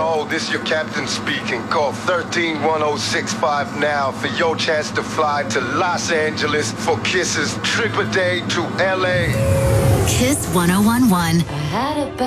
Yo, this your captain speaking. Call 131065 now for your chance to fly to Los Angeles for Kiss's trip a day to LA. Kiss 1011.